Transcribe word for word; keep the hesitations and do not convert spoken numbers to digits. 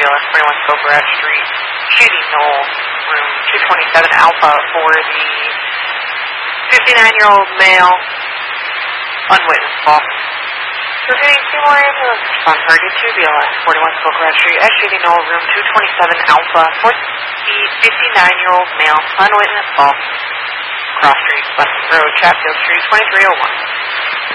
B L S twenty-one Scobrat Street, shooting Knoll, room two twenty-seven Alpha for the fifty-nine-year-old male, unwitnessed fall. Proceeding two more ambulances on thirty-two B L S forty-one Scobrat Street, at shooting Knoll, room two twenty-seven Alpha for the fifty-nine-year-old male, unwitnessed fall. Cross Street, West Road, Chatfield Street, twenty-three oh one.